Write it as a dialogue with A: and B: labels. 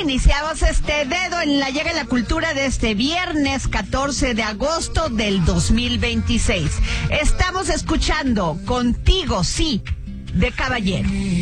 A: iniciamos este dedo en la llaga de la cultura de este viernes 14 de agosto del 2026. Estamos escuchando Contigo Sí, de Caballero.